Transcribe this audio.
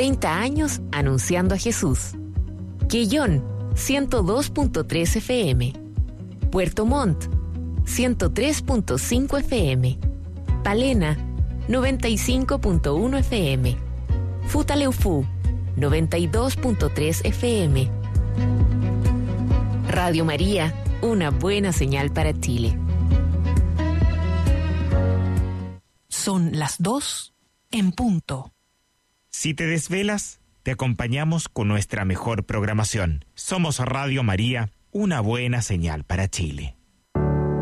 30 años anunciando a Jesús. Quellón, 102.3 FM. Puerto Montt, 103.5 FM. Palena, 95.1 FM. Futaleufú, 92.3 FM. Radio María, una buena señal para Chile. Son las 2 en punto. Si te desvelas, te acompañamos con nuestra mejor programación. Somos Radio María, una buena señal para Chile.